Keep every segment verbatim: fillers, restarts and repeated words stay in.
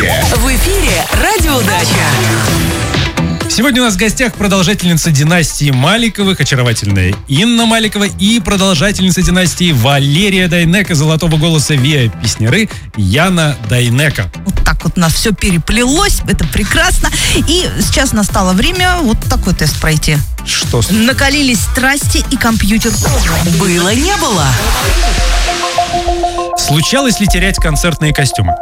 Дача. В эфире Радио Дача. Сегодня у нас в гостях продолжательница династии Маликовых, очаровательная Инна Маликова, и продолжательница династии Валерия Дайнеко, золотого голоса Виа Песняры Яна Дайнеко. Вот так вот у нас все переплелось, это прекрасно. И сейчас настало время вот такой тест пройти. Что? Накалились страсти и компьютер. Было не было. Случалось ли терять концертные костюмы?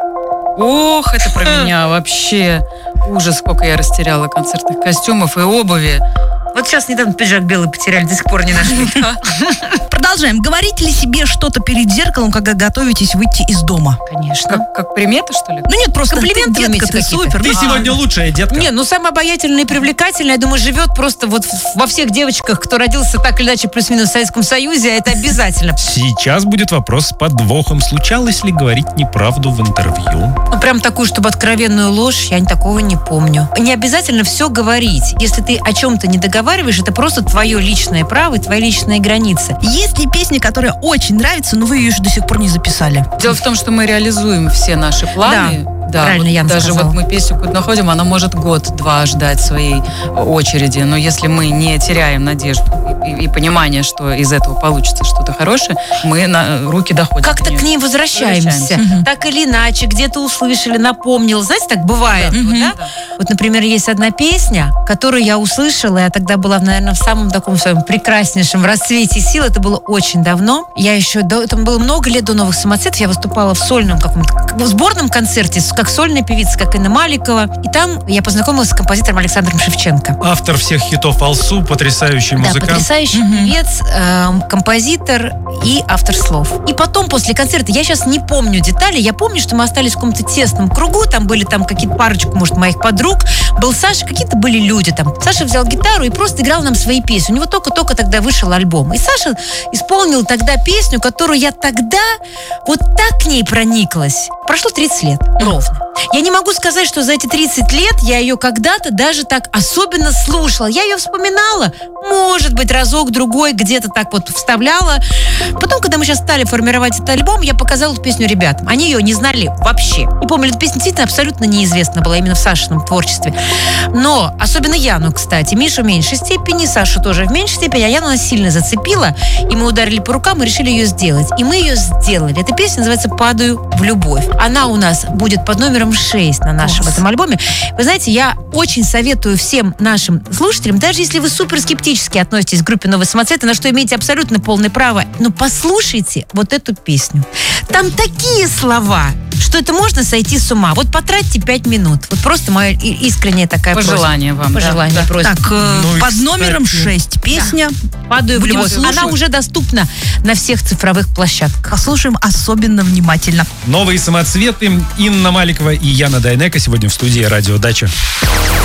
Ох, это про меня вообще. Ужас, сколько я растеряла концертных костюмов и обуви. Вот сейчас недавно пиджак белый потеряли, до сих пор не нашли. Продолжаем. Говорите ли себе что-то перед зеркалом, когда готовитесь выйти из дома? Конечно. Как, как примета, что ли? Ну нет, просто Комплименты ты, детка, имеете ты какие-то? супер. Ты да. сегодня лучшая, детка. Не, ну самая обаятельная и привлекательная, я думаю, живет просто вот во всех девочках, кто родился так или иначе плюс-минус в Советском Союзе, а это обязательно. Сейчас будет вопрос с подвохом. Случалось ли говорить неправду в интервью? Ну прям такую, чтобы откровенную ложь, я такого не помню. Не обязательно все говорить. Если ты о чем-то не договариваешь, это просто твое личное право и твои личные границы. Есть ли песня, которая очень нравится, но вы ее еще до сих пор не записали? Дело в том, что мы реализуем все наши планы. Да, правильно, вот Яна даже сказала. вот мы песню какую-то находим, она может год-два ждать своей очереди. Но если мы не теряем надежду и, и понимание, что из этого получится что-то хорошее, мы на руки доходим. Как-то до к ней возвращаемся. Возвращаемся. Мгм. Так или иначе, где-то услышали, напомнил. Знаете, так бывает. Вот, да? Вот, например, есть одна песня, которую я услышала, я тогда была, наверное, в самом таком своем прекраснейшем расцвете сил. Это было очень давно. Я еще, до, это было много лет до «Новых самоцветов», я выступала в сольном каком-то, в сборном концерте, как сольная певица, как Инна Маликова. И там я познакомилась с композитором Александром Шевченко. Автор всех хитов Алсу, потрясающий Да, музыкант. потрясающий певец, э, композитор и автор слов. И потом, после концерта, я сейчас не помню детали, я помню, что мы остались в каком-то тесном кругу, там были там какие-то парочку, может, моих подруг, был Саша, какие-то были люди там. Саша взял гитару и просто играл нам свои песни. У него только-только тогда вышел альбом. И Саша исполнил тогда песню, которую я тогда вот так к ней прониклась. Прошло тридцать лет, ровно. Я не могу сказать, что за эти тридцать лет я ее когда-то даже так особенно слушала. Я ее вспоминала, может быть, разок-другой где-то так вот вставляла. Потом, когда мы сейчас стали формировать этот альбом, я показала эту песню ребятам. Они ее не знали вообще. Не помню, эта песня действительно абсолютно неизвестна была именно в Сашином творчестве. Но, особенно Яну, кстати, Мишу в меньшей степени, Сашу тоже в меньшей степени, а Яну нас сильно зацепила, и мы ударили по рукам и решили ее сделать. И мы ее сделали. Эта песня называется «Падаю в любовь». Она у нас будет под номером шесть на нашем этом альбоме. Вы знаете, я очень советую всем нашим слушателям, даже если вы супер скептически относитесь к группе «Новые самоцветы», на что имеете абсолютно полное право, но послушайте вот эту песню. Там такие слова, что это можно сойти с ума. Вот потратьте пять минут. Вот просто моя и- искренняя такая Пожелание просьба. вам, да, Пожелание, да. просьба. Так, э, Ну и, под номером кстати, шесть песня. «Падаю в Будем любовь». слушать. Она уже доступна на всех цифровых площадках. Послушаем особенно внимательно. Новые самоцветы Инна Маликова и Яна Дайнеко сегодня в студии Радио Дача.